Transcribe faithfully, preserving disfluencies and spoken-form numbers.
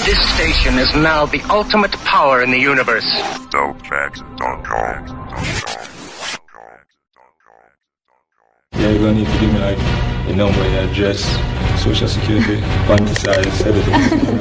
This station is now the ultimate power in the universe. Dopefax dot com. Yeah, you're gonna need to give me like a number, an address, social security, fantasize, everything.